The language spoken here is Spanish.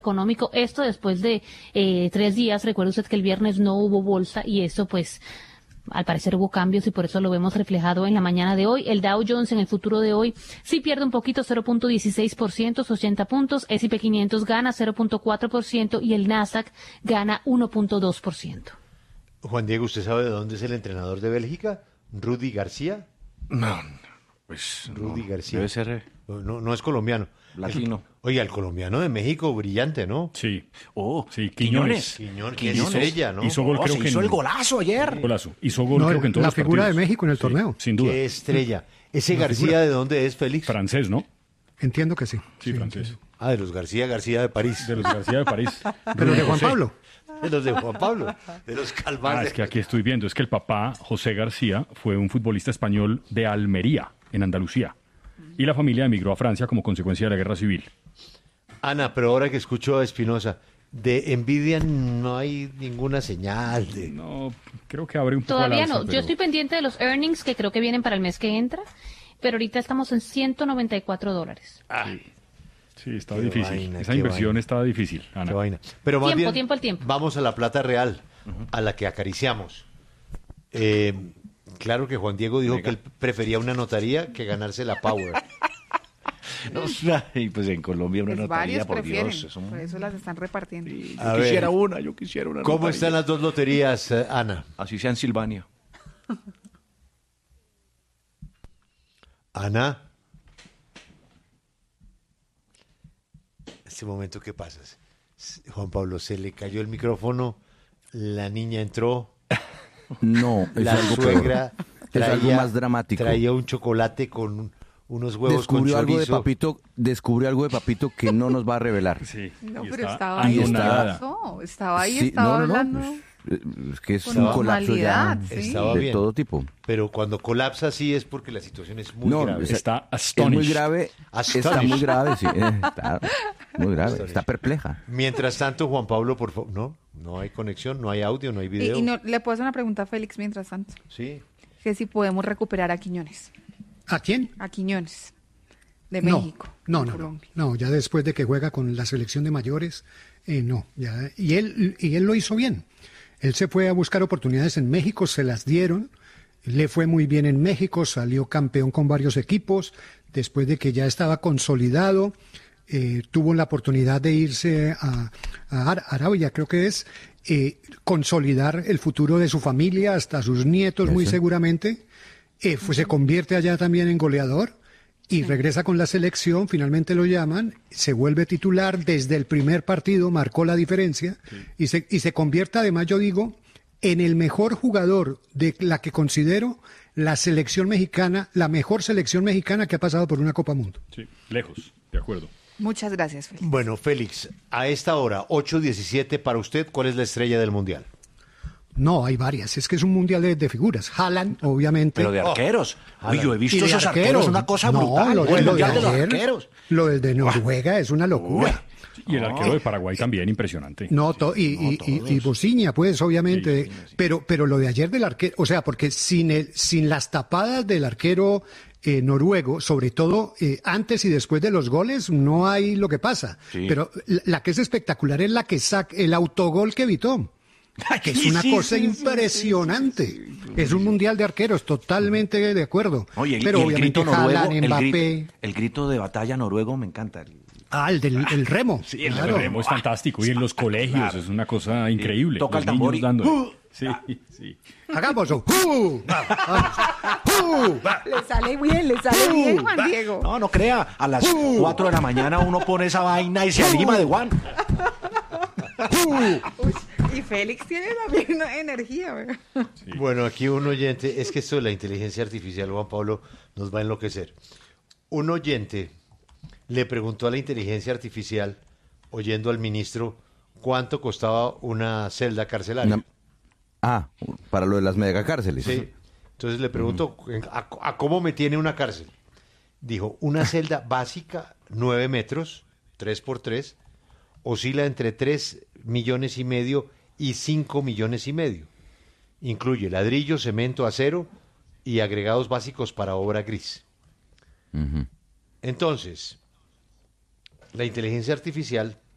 económico. Esto después de 3 días. Recuerde usted que el viernes no hubo bolsa y eso pues al parecer hubo cambios y por eso lo vemos reflejado en la mañana de hoy. El Dow Jones en el futuro de hoy sí pierde un poquito, 0.16%, 80 puntos. S&P 500 gana 0.4% y el Nasdaq gana 1.2%. Juan Diego, ¿usted sabe de dónde es el entrenador de Bélgica? ¿Rudy García? No, pues Rudy García. Debe ser No es colombiano. latino. Oye, el colombiano de México, brillante, ¿no? Sí. Oh, Sí, Quiñones. Que es estrella, ¿no? Hizo gol, creo que hizo en... el golazo ayer. Golazo. Hizo gol, creo que en todos la los figura partidos. de México en el Sí, torneo. sin duda. Qué estrella. ¿Ese García de dónde es, Félix? Francés, ¿no? Entiendo que sí. Sí, francés. Ah, de los García de París. De los García de París. Pero de Rubén Juan José. Pablo. De los de Juan Pablo. De los Calvar. Es que aquí estoy viendo. Es que el papá, José García, fue un futbolista español de Almería, en Andalucía. Y la familia emigró a Francia como consecuencia de la guerra civil. Ana, pero ahora que escucho a Espinosa, de envidia no hay ninguna señal de... No, creo que abre un poco Todavía al alza, no. pero- Yo estoy pendiente de los earnings que creo que vienen para el mes que entra, pero ahorita estamos en $194. Sí, está Qué difícil. vaina, Esa qué inversión vaina. está difícil, Ana. Qué vaina. Pero más Tiempo, bien, tiempo al tiempo. vamos a la plata real, a la que acariciamos. Claro que Juan Diego dijo que él prefería una notaría que ganarse la Power. Y pues en Colombia una Pues notaría, varios por prefieren, Dios. por eso las están repartiendo. A Yo ver, quisiera una ¿cómo notaría. están las dos loterías, Ana? Así sea en Silvania. Ana. Este momento, ¿qué pasa? Juan Pablo, se le cayó el micrófono, la niña entró, No, es la algo suegra peor. Es algo más dramático. traía un chocolate con unos huevos con Descubrió algo de chorizo. Papito que no nos va a revelar. Sí. No, y pero está estaba ahí, anonadada. estaba ahí, Sí, estaba no, hablando. pues, es que es con un colapso ya normalidad, sí. Estaba de bien. todo tipo. Pero cuando colapsa así es porque la situación es muy No, grave. Está Es muy astonished. grave, Astonished. está muy grave, sí, está muy grave, está perpleja. Mientras tanto, Juan Pablo, por favor, no hay conexión, no hay audio, no hay video. Y no, le puedo hacer una pregunta a Félix mientras tanto. Sí. Que si podemos recuperar a Quiñones. ¿A quién? A Quiñones. De No, México. no, de no, Colombia. no, ya después de que juega con la selección de mayores, no, ya, y él lo hizo bien. Él se fue a buscar oportunidades en México, se las dieron, le fue muy bien en México, salió campeón con varios equipos, después de que ya estaba consolidado, tuvo la oportunidad de irse a Arabia, creo que es, consolidar el futuro de su familia, hasta sus nietos muy seguramente, se convierte allá también en goleador y regresa con la selección, finalmente lo llaman, se vuelve titular desde el primer partido, marcó la diferencia y se convierte además, yo digo, en el mejor jugador de la que considero la selección mexicana, la mejor selección mexicana que ha pasado por una Copa Mundo. Sí, lejos, de acuerdo. Muchas gracias, Félix. Bueno, Félix, a esta hora, 8:17, para usted, ¿cuál es la estrella del Mundial? No, hay varias, es que es un mundial de figuras. Haaland, obviamente. Pero de arqueros. Uy, yo he Y visto de esos arqueros, una cosa no, brutal. Lo, El de, lo, mundial de de los ayer, arqueros. lo del de Noruega es una locura. Y el arquero de Paraguay también, impresionante. No, y Bociña, pues, obviamente. Sí, sí. Pero lo de ayer del arquero, o sea, porque sin las tapadas del arquero noruego, sobre todo antes y después de los goles, no hay lo que pasa. Sí. Pero la que es espectacular es la que saca, el autogol que evitó. Que es una cosa impresionante. Es un mundial de arqueros, totalmente de acuerdo. Oye, pero y el obviamente grito noruego, Haaland, Mbappé. el grito de batalla noruego me encanta. El remo. Sí, el claro. remo es fantástico. Y en los colegios es una cosa increíble. Toca Los el tambor niños y- dándole. Sí, sí. Hagámoslo. Le sale bien, Juan Diego. No, no crea. A las 4 de la mañana uno pone esa vaina y se anima de Juan. Uy, y Félix tiene también energía. ¿verdad? Bueno, aquí un oyente, es que esto de la inteligencia artificial, Juan Pablo, nos va a enloquecer. Un oyente le preguntó a la inteligencia artificial, oyendo al ministro, cuánto costaba una celda carcelaria. Para lo de las megacárceles. Sí. Entonces le preguntó, ¿a cómo me tiene una cárcel? Dijo, una celda básica, 9 metros, 3x3, oscila entre 3,5 millones y 5,5 millones. Incluye ladrillo, cemento, acero y agregados básicos para obra gris. Ujú. Entonces, la inteligencia artificial